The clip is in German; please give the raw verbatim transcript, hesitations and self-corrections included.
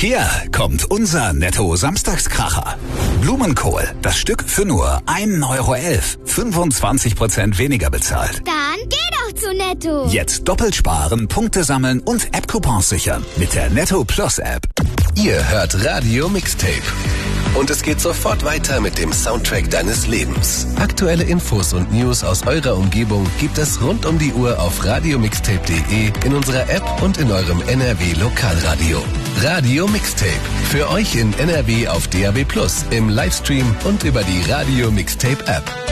Hier kommt unser Netto-Samstagskracher. Blumenkohl, das Stück für nur ein Euro elf. fünfundzwanzig Prozent weniger bezahlt. Dann geh doch zu Netto. Jetzt doppelt sparen, Punkte sammeln und App-Coupons sichern mit der Netto Plus App. Ihr hört Radio Mixtape. Und es geht sofort weiter mit dem Soundtrack deines Lebens. Aktuelle Infos und News aus eurer Umgebung gibt es rund um die Uhr auf radiomixtape punkt de, in unserer App und in eurem N R W Lokalradio. Radio Mixtape. Für euch in N R W auf D A B plus, im Livestream und über die Radio Mixtape App.